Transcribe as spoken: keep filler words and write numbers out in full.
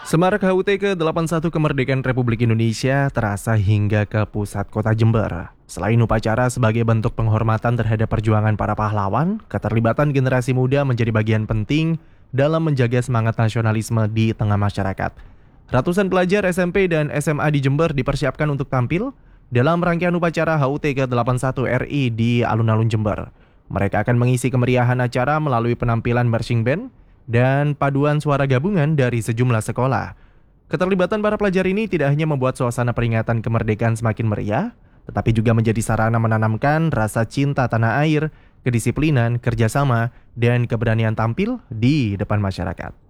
Semarak H U T ke delapan puluh satu kemerdekaan Republik Indonesia terasa hingga ke pusat kota Jember. Selain upacara sebagai bentuk penghormatan terhadap perjuangan para pahlawan, keterlibatan generasi muda menjadi bagian penting dalam menjaga semangat nasionalisme di tengah masyarakat. Ratusan pelajar S M P dan S M A di Jember dipersiapkan untuk tampil dalam rangkaian upacara H U T ke delapan puluh satu R I di alun-alun Jember. Mereka akan mengisi kemeriahan acara melalui penampilan marching band dan paduan suara gabungan dari sejumlah sekolah. Keterlibatan para pelajar ini tidak hanya membuat suasana peringatan kemerdekaan semakin meriah, tetapi juga menjadi sarana menanamkan rasa cinta tanah air, kedisiplinan, kerjasama, dan keberanian tampil di depan masyarakat.